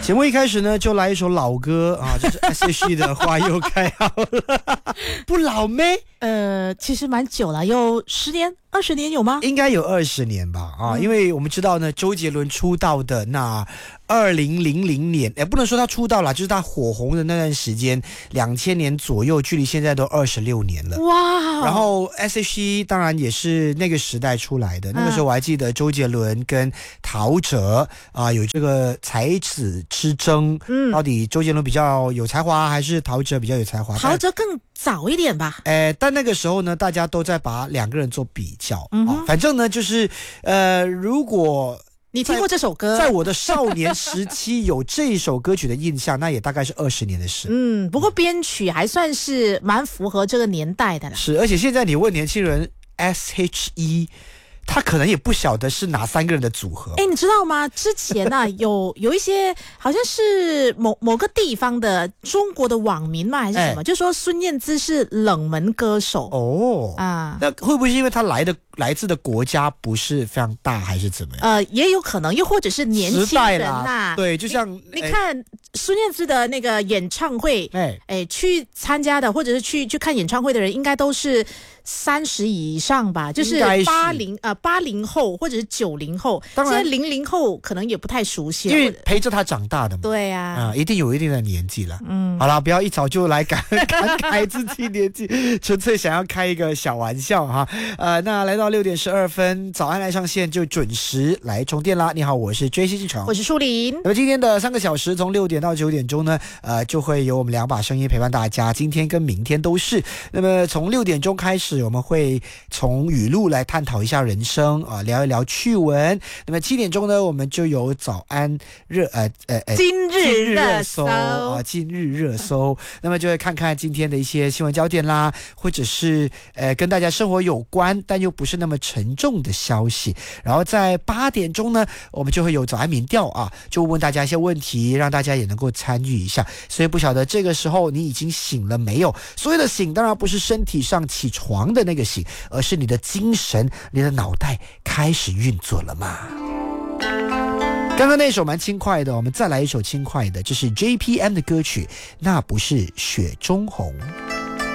节目一开始呢，就来一首老歌啊，就是 S.H.E 的《花又开好了》，不老咩？ 其实蛮久了，有10年、20年有吗？ 应该有20年吧啊，因为我们知道呢，周杰伦出道的那2000年，不能说他出道了，就是他火红的那段时间，2000年左右，距离现在都26年了。 哇！ 然后 S.H.E 当然也是那个时代出来的，那个时候我还记得周杰伦跟陶喆有这个才子之争，到底周杰伦比较有才华还是陶喆比较有才华？ 陶喆更早一点吧。 但那个时候呢，大家都在把两个人做比较，反正呢就是如果你听过这首歌， 在我的少年时期有这首歌曲的印象，那也大概是20年的事。 不过编曲还算是蛮符合这个年代的啦。 是，而且现在你问年轻人 S.H.E， 他可能也不晓得是哪3个人的组合。 你知道吗？之前啊有一些好像是某个地方的中国的网民嘛，还是什么，就说孙燕姿是冷门歌手。那会不会是因为他来自的国家不是非常大，还是怎么样？也有可能，又或者是年轻人啦。 对，就像你看孙燕姿的那个演唱会，去参加的或者是去看演唱会的人，应该都是30以上吧，就是80后或者是90后。当然，现在00后可能也不太熟悉， 因为陪着他长大的嘛。 对啊， 一定有一定的年纪了。好啦，不要一早就来感慨自己年纪，纯粹想要开一个小玩笑哈。那来到6点12分，早安来上线就准时来充电啦。你好，我是 JC 进城， 我是舒琳。 那么今天的3个小时，从6点到9点钟呢，就会有我们2把声音陪伴大家，今天跟明天都是。那么从6点钟开始，我们会从语录来探讨一下人生聊一聊趣闻。那么7点钟呢，我们就有早安今日热搜今日热搜。那么就会看看今天的一些新闻焦点啦，或者是跟大家生活有关但又不是那么沉重的消息。然后在8点钟呢，我们就会有早安民调就问大家一些问题，让大家也能够参与一下。所以不晓得这个时候你已经醒了没有？所谓的醒当然不是身体上起床的那个醒，而是你的精神、你的脑袋开始运作了吗？刚刚那首蛮轻快的，我们再来一首轻快的，这是 JPM 的歌曲，那不是雪中红。